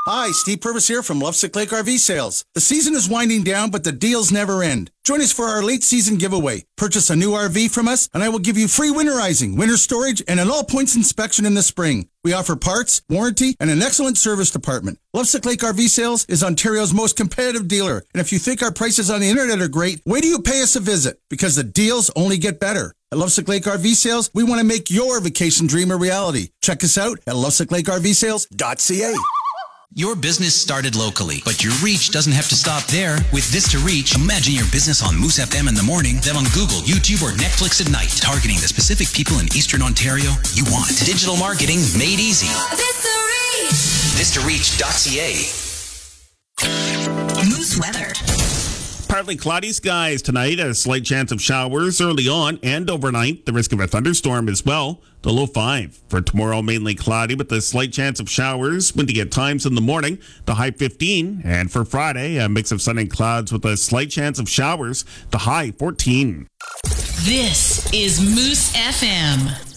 Hi, Steve Purvis here from Lovesick Lake RV Sales. The season is winding down, but the deals never end. Join us for our late season giveaway. Purchase a new RV from us, and I will give you free winterizing, winter storage, and an all-points inspection in the spring. We offer parts, warranty, and an excellent service department. Lovesick Lake RV Sales is Ontario's most competitive dealer, and if you think our prices on the internet are great, wait till you pay us a visit, because the deals only get better. At Lovesick Lake RV Sales, we want to make your vacation dream a reality. Check us out at lovesicklakervsales.ca. Your business started locally, but your reach doesn't have to stop there. With This to Reach, imagine your business on Moose FM in the morning, then on Google, YouTube, or Netflix at night, targeting the specific people in Eastern Ontario you want. Digital marketing made easy. This to Reach.ca. Moose weather. Partly cloudy skies tonight, a slight chance of showers early on and overnight. The risk of a thunderstorm as well. The low 5. For tomorrow, mainly cloudy with a slight chance of showers, windy at times in the morning. The high 15. And for Friday, a mix of sun and clouds with a slight chance of showers. The high 14. This is Moose FM.